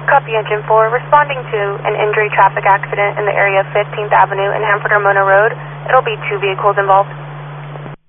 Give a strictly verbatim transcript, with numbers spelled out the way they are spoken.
Copy Engine four, responding to an injury traffic accident in the area of fifteenth Avenue and Hanford Ramona Road. It'll be two vehicles involved.